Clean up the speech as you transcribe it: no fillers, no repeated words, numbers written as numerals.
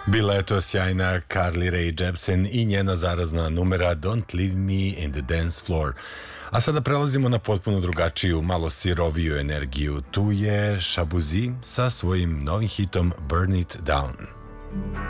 Bila je to sjajna Carly Rae Jepsen i njena zarazna numera Don't Leave Me in the Dance Floor. A sada prelazimo na potpuno drugačiju, malo siroviju energiju. Tu je Shabuzi sa svojim novim hitom Burn It Down.